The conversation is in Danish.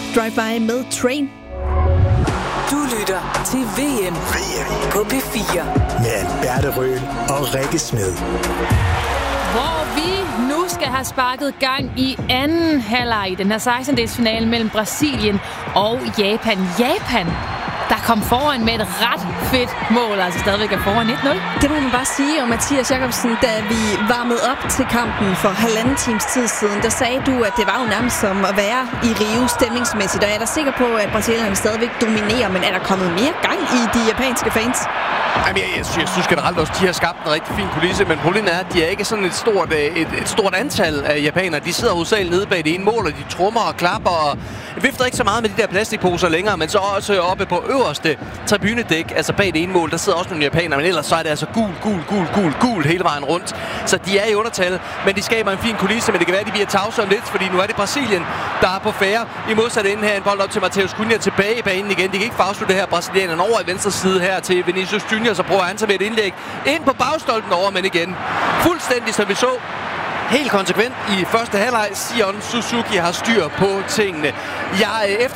Drive-By med Train. Du lytter til VM på P4 med Alberte Røhl og Rikke Smed. Hvor vi nu skal have sparket gang i anden halvleg i den her 16-delsfinale mellem Brasilien og Japan. Japan, der kom foran med et ret fedt mål, altså stadigvæk er foran 1-0. Det må man bare sige, og Mathias Jacobsen, da vi varmede op til kampen for 1,5 times tid siden, der sagde du, at det var jo nærmest som at være i Rio stemningsmæssigt, og jeg er da sikker på, at Brasilien stadigvæk dominerer, men er der kommet mere gang i de japanske fans? Jamen, jeg synes generelt også, at de har skabt en rigtig fin kulisse, men problemet er, at de er ikke sådan et stort antal af japanere. De sidder hovedsageligt nede bag det ene mål, og de trommer og klapper og vifter ikke så meget med de der plastikposer længere, men så også oppe på øverste tribunedæk, altså bag det ene mål, der sidder også nogle japanere, men ellers så er det altså gul hele vejen rundt. Så de er i undertal, men de skaber en fin kulisse, men det kan være, at de bliver tavse om lidt, fordi nu er det Brasilien, der er på færre. I modsat ende her en bold op til Matheus Cunha tilbage i banen igen. De kan ikke få afslutte her. Brasilianerne over i venstre side her til Vinicius Junior, så prøver han sig med et indlæg ind på bagstolpen over, men igen fuldstændig som vi så. Helt konsekvent i første halvleg. Sion Suzuki har styr på tingene. Jeg